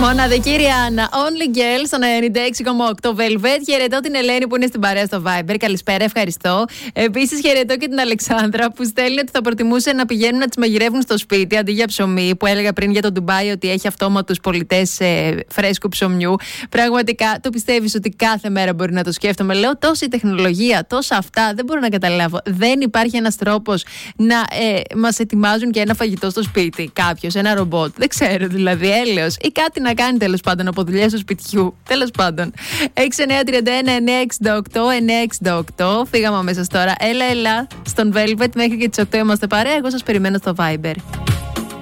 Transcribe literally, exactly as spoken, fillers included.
Μοναδική Ριάννα, Only Girl στο ενενήντα έξι κόμμα οκτώ Velvet. Χαιρετώ την Ελένη που είναι στην παρέα στο Viber. Καλησπέρα, ευχαριστώ. Επίσης, χαιρετώ και την Αλεξάνδρα που στέλνει ότι θα προτιμούσε να πηγαίνουν να τις μαγειρεύουν στο σπίτι αντί για ψωμί. Που έλεγα πριν για το Ντουμπάι ότι έχει αυτόματους πολιτές ε, φρέσκου ψωμιού. Πραγματικά το πιστεύεις ότι κάθε μέρα μπορεί να το σκέφτομαι. Λέω τόση τεχνολογία, τόσα αυτά. Δεν μπορώ να καταλάβω. Δεν υπάρχει ένας τρόπος να ε, μας ετοιμάζουν και ένα φαγητό στο σπίτι. Κάποιος, ένα ρομπότ. Δεν ξέρω δηλαδή, έλεος. Ή κάτι να κάνει τέλος πάντων από δουλειές του σπιτιού. Τέλος πάντων. έξι εννιά τρία ένα εννιά έξι οκτώ εννιά έξι οκτώ. Φύγαμε αμέσως τώρα. Έλα, έλα στον Velvet μέχρι και τις οκτώ είμαστε παρέα. Εγώ σας περιμένω στο Viber.